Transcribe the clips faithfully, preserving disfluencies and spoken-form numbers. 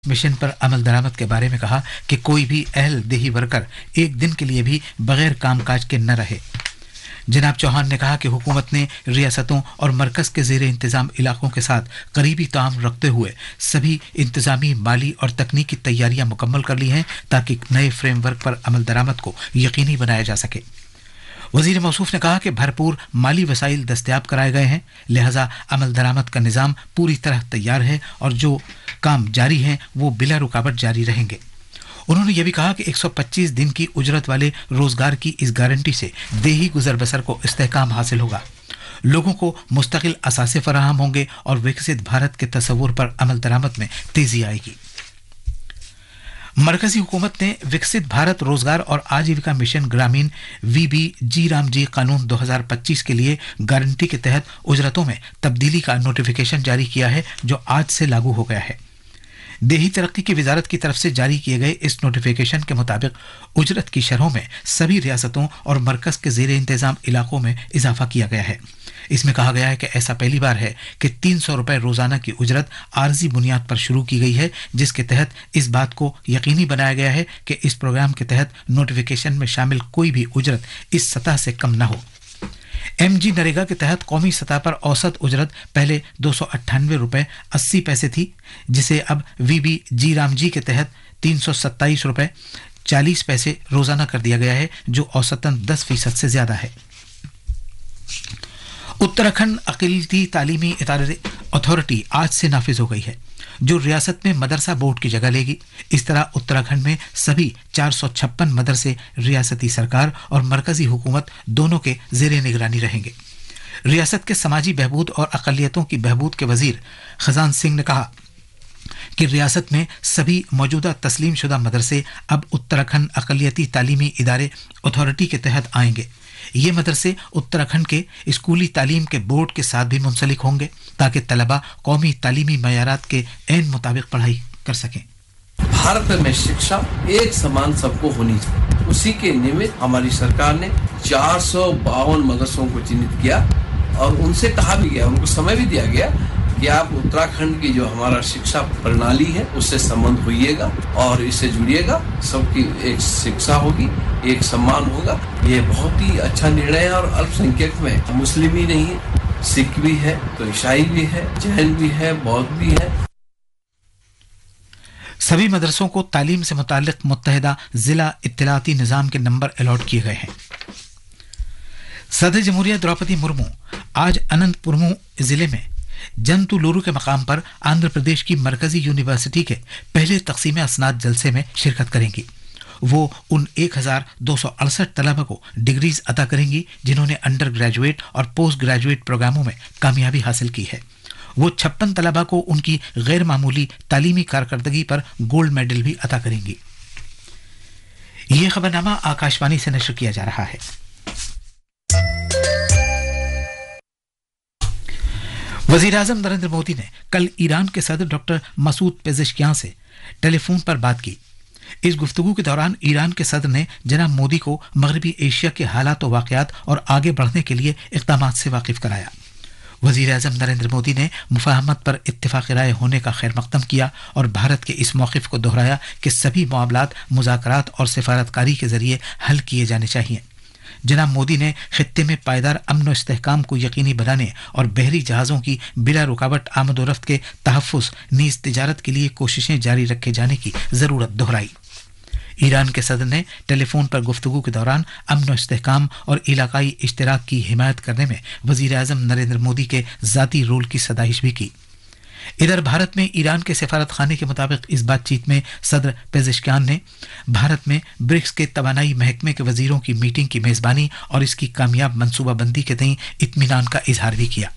Mission पर अमल दरामद के बारे में कहा कि कोई भी अहल देही वर्कर एक दिन के लिए भी बगैर कामकाज के न रहे। जनाब चौहान ने कहा कि हुकूमत ने रियासतों और मरकज के ज़ेरे इंतज़ाम इलाकों के साथ करीबी ताअम्मुल रखते हुए सभी इंतज़ामी, माली और तकनीकी तैयारियां मुकम्मल कर ली हैं ताकि नए फ्रेमवर्क पर अमल दरामद को यकीनी बनाया जा सके। वज़ीर मौसूफ ने कहा कि भरपूर माली वसाइल दस्तयाब कराए गए हैं, लिहाजा अमल दरामद का निज़ाम पूरी तरह तैयार है और जो काम जारी हैं वो बिला रुकावट जारी रहेंगे। उन्होंने ये भी कहा कि एक सौ पच्चीस दिन की उजरत वाले रोजगार की इस गारंटी से देही गुजर बसर को इस्तेहकाम हासिल होगा, लोगों को मुस्तकिल असासे फराहम होंगे और विकसित भारत के तस्वुर पर अमल दरामद में तेजी आएगी। मरकजी हुकूमत ने विकसित भारत रोजगार और आजीविका मिशन ग्रामीण वी बी जी राम जी कानून दो हज़ार पच्चीस के लिए गारंटी के तहत उजरतों में तब्दीली का नोटिफिकेशन जारी किया है, जो आज से लागू हो गया है। देही तरक्की की वजारत की तरफ से जारी किए गए इस नोटिफिकेशन के मुताबिक उजरत की शरहों में सभी रियासतों और मरकज के ज़ेरे इंतज़ाम इलाकों में इजाफा किया गया है। इसमें कहा गया है कि ऐसा पहली बार है कि तीन सौ रुपए रोजाना की उजरत आर्जी बुनियाद पर शुरू की गई है, जिसके तहत इस बात को यकीनी बनाया गया है कि इस प्रोग्राम के तहत नोटिफिकेशन में शामिल कोई भी उजरत इस सतह से कम न हो। एम जी नरेगा के तहत कौमी सतह पर औसत उजरत पहले दो सौ अट्ठानवे रुपए अस्सी पैसे थी, जिसे अब वी बी जी राम जी के तहत तीन सौ सत्ताईस रुपए चालीस पैसे रोजाना कर दिया गया है, जो औसतन दस फीसद से ज्यादा है। उत्तराखंड अक़लीती तालीमी इदारे अथॉरिटी आज से नाफिज हो गई है, जो रियासत में मदरसा बोर्ड की जगह लेगी। इस तरह उत्तराखंड में सभी चार सौ छप्पन मदरसे रियासती सरकार और मरकजी हुकूमत दोनों के ज़ेरे निगरानी रहेंगे। रियासत के समाजी बहबूद और अक़लियतों की बहबूद के वजीर खजान सिंह ने कहा कि रियासत में सभी मौजूदा तस्लीम शुदा मदरसे अब उत्तराखंड अक़लियती तालीमी इदारे अथॉरिटी के तहत आएंगे। ये मदरसे उत्तराखंड के स्कूली तालीम के बोर्ड के साथ भी मुंसलिक होंगे ताकि तलबा कौमी तालीमी मयारात के ऐन मुताबिक पढ़ाई कर सकें। भारत में शिक्षा एक समान सबको होनी चाहिए, उसी के निमित्त हमारी सरकार ने चार सौ बावन मदरसों को चिन्हित किया और उनसे कहा भी गया, उनको समय भी दिया गया कि आप उत्तराखंड की जो हमारा शिक्षा प्रणाली है उससे संबंध होइएगा और इससे जुड़िएगा, सबकी एक शिक्षा होगी, एक सम्मान होगा। ये बहुत ही अच्छा निर्णय है और अल्पसंख्यक में मुस्लिम ही नहीं है, सिख भी है तो ईसाई भी है, जैन भी है, बौद्ध भी है। सभी मदरसों को तालीम से मुताल्लिक मुत्तहिदा जिला इत्तलाती निजाम के नंबर अलॉट किए गए हैं। सदर जमहूरिया द्रौपदी मुर्मू आज अनंतपुरमू जिले में जंतुलूरू के मकाम पर आंध्र प्रदेश की मरकजी यूनिवर्सिटी के पहले तकसीम असनाद जलसे में शिरकत करेंगी। वो उन एक हजार दो सौ अड़सठ तलबा को डिग्रीज अता करेंगी जिन्होंने अंडर ग्रेजुएट और पोस्ट ग्रेजुएट प्रोग्रामों में कामयाबी हासिल की है। वो छप्पन तलबा को उनकी गैर मामूली तालीमी कारकर्दगी पर गोल्ड मेडल भी अता करेंगी। ये खबरनामा आकाशवाणी से नशर किया जा रहा है। वजीर आजम नरेंद्र मोदी ने कल ईरान के सदर डॉक्टर मसूद पेज़ेश्कियान से टेलीफोन पर बात की। इस गुफ्तगू के दौरान ईरान के सदर ने जनाब मोदी को मगरबी एशिया के हालात व वाक़यात और आगे बढ़ने के लिए इक़दामात से वाकिफ कराया। वजीर आजम नरेंद्र मोदी ने मुफाहमत पर इत्तिफाक़ राय होने का खैर मक़दम किया और भारत के इस मौक़िफ़ को दोहराया कि सभी मामलात मुज़ाकरात और सिफारतकारी के ज़रिए हल किए जाने चाहिए। जनाब मोदी ने खित्ते में पायदार अमन व इस्तेहकाम को यकीनी बनाने और बहरी जहाज़ों की बिला रुकावट आमदोरफ्त के तहफ़्फ़ुज़ नीज़ तिजारत के लिए कोशिशें जारी रखे जाने की ज़रूरत दोहराई। ईरान के सदर ने टेलीफोन पर गुफ्तगू के दौरान अमन व इस्तेहकाम और इलाकाई इश्तराक की हिमायत करने में वज़ीर आज़म नरेंद्र मोदी के ज़ाती रोल की सदाइश भी की। इधर भारत में ईरान के सफारत खाने के मुताबिक इस बातचीत में सदर पेज़ेश्कियान ने भारत में ब्रिक्स के तवानाई महकमे के वजीरों की मीटिंग की मेजबानी और इसकी कामयाब मनसूबाबंदी के तई इत्मीनान का इजहार भी किया।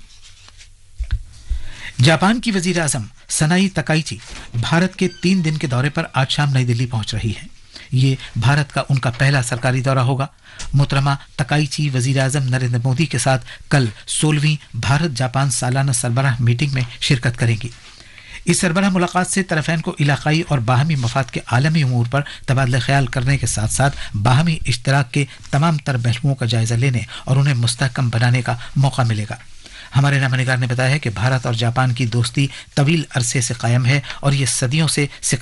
जापान की वजीर आजम सनाई तकाइची भारत के तीन दिन के दौरे पर आज शाम नई दिल्ली पहुंच रही है। ये भारत का उनका पहला सरकारी दौरा होगा। मोहतरमा तकाइची वजीर आजम नरेंद्र मोदी के साथ कल सोलहवीं भारत जापान सालाना सरबराह मीटिंग में शिरकत करेंगी। इस सरबराह मुलाकात से तरफैन को इलाकाई और बाहमी मफाद के आलमी उमूर पर तबादला ख्याल करने के साथ साथ बाहमी इश्तराक के तमाम तर पहलुओं का जायजा लेने और उन्हें मुस्तहकम बनाने का मौका मिलेगा। हमारे नामनिगार ने बताया है कि भारत और जापान की दोस्ती तवील अरसे से कायम है और ये सदियों से